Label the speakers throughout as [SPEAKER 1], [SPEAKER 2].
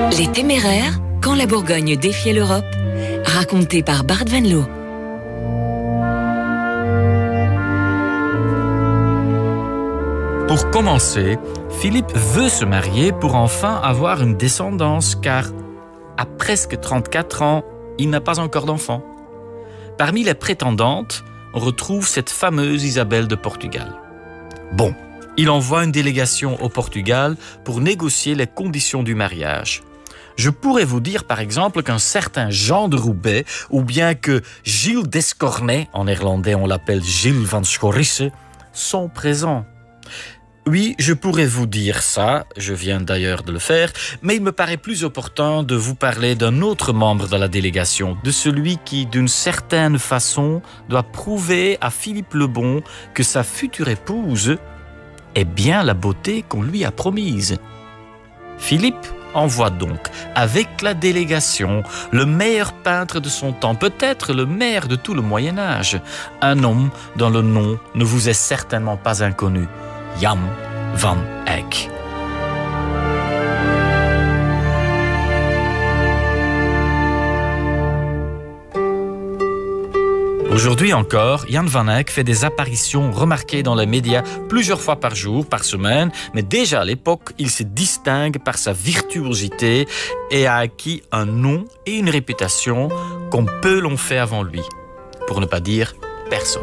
[SPEAKER 1] Les Téméraires, quand la Bourgogne défiait l'Europe, raconté par Bart Van Loo.
[SPEAKER 2] Pour commencer, Philippe veut se marier pour enfin avoir une descendance, car à presque 34 ans, il n'a pas encore d'enfant. Parmi les prétendantes, on retrouve cette fameuse Isabelle de Portugal. Bon, il envoie une délégation au Portugal pour négocier les conditions du mariage. Je pourrais vous dire par exemple qu'un certain Jean de Roubaix, ou bien que Gilles d'Escornet, en néerlandais on l'appelle Gilles van Schorisse, sont présents. Oui, je pourrais vous dire ça, je viens d'ailleurs de le faire, mais il me paraît plus opportun de vous parler d'un autre membre de la délégation, de celui qui, d'une certaine façon, doit prouver à Philippe le Bon que sa future épouse est bien la beauté qu'on lui a promise. Philippe envoie donc, avec la délégation, le meilleur peintre de son temps, peut-être le meilleur de tout le Moyen-Âge, un homme dont le nom ne vous est certainement pas inconnu. Jan van Eyck. Aujourd'hui encore, Jan van Eyck fait des apparitions remarquées dans les médias plusieurs fois par jour, par semaine, mais déjà à l'époque, il se distingue par sa virtuosité et a acquis un nom et une réputation qu'on peu l'ont fait avant lui, pour ne pas dire personne.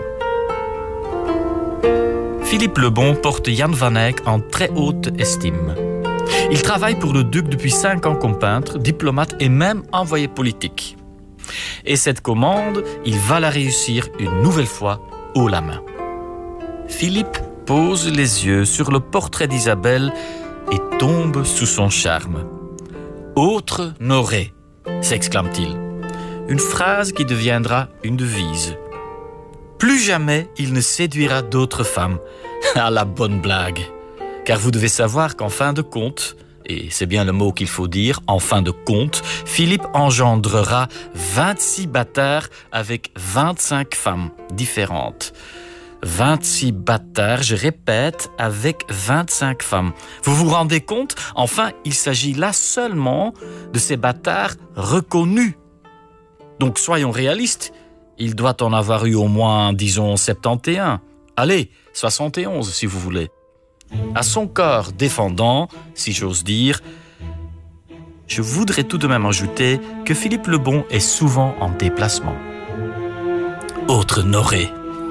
[SPEAKER 2] Philippe le Bon porte Jan van Eyck en très haute estime. Il travaille pour le duc depuis 5 ans comme peintre, diplomate et même envoyé politique. Et cette commande, il va la réussir une nouvelle fois haut la main. Philippe pose les yeux sur le portrait d'Isabelle et tombe sous son charme. « Autre n'aurait », s'exclame-t-il. Une phrase qui deviendra une devise. Plus jamais il ne séduira d'autres femmes. Ah, la bonne blague. Car vous devez savoir qu'en fin de compte, et c'est bien le mot qu'il faut dire, en fin de compte, Philippe engendrera 26 bâtards avec 25 femmes différentes. 26 bâtards, je répète, avec 25 femmes. Vous vous rendez compte? Enfin, il s'agit là seulement de ces bâtards reconnus. Donc soyons réalistes. Il doit en avoir eu au moins, disons, 71. Allez, 71 si vous voulez. À son corps défendant, si j'ose dire, je voudrais tout de même ajouter que Philippe le Bon est souvent en déplacement. Autre n'aurait.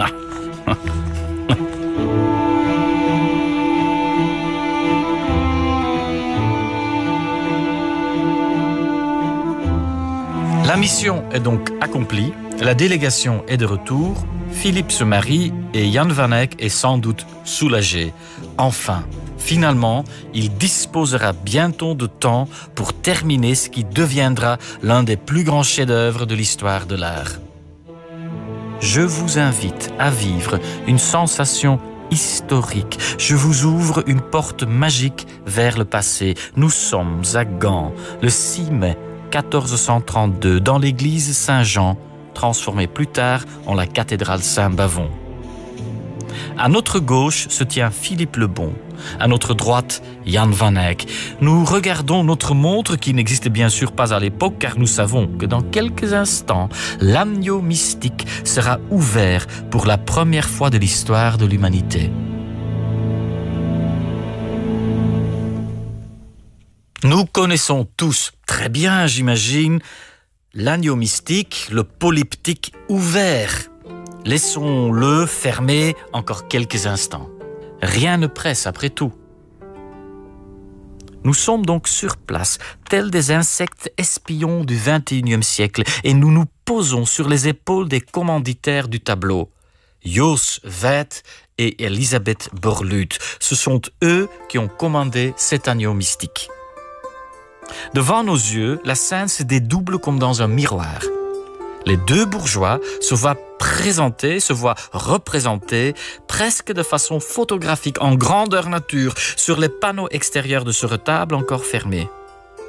[SPEAKER 2] La mission est donc accomplie, la délégation est de retour, Philippe se marie et Jan van Eyck est sans doute soulagé. Enfin, finalement, il disposera bientôt de temps pour terminer ce qui deviendra l'un des plus grands chefs-d'œuvre de l'histoire de l'art. Je vous invite à vivre une sensation historique. Je vous ouvre une porte magique vers le passé. Nous sommes à Gand, le 6 mai 1432, dans l'église Saint-Jean, transformée plus tard en la cathédrale Saint-Bavon. À notre gauche se tient Philippe le Bon, à notre droite Jan van Eyck. Nous regardons notre montre qui n'existe bien sûr pas à l'époque car nous savons que dans quelques instants, l'agneau mystique sera ouvert pour la première fois de l'histoire de l'humanité. Nous connaissons tous très bien, j'imagine, l'agneau mystique, le polyptyque ouvert. Laissons-le fermé encore quelques instants. Rien ne presse après tout. Nous sommes donc sur place, tels des insectes espions du XXIe siècle, et nous nous posons sur les épaules des commanditaires du tableau. Jos Veit et Elisabeth Borluut, ce sont eux qui ont commandé cet agneau mystique. Devant nos yeux, la scène se dédouble comme dans un miroir. Les deux bourgeois se voient représentés presque de façon photographique, en grandeur nature, sur les panneaux extérieurs de ce retable encore fermé.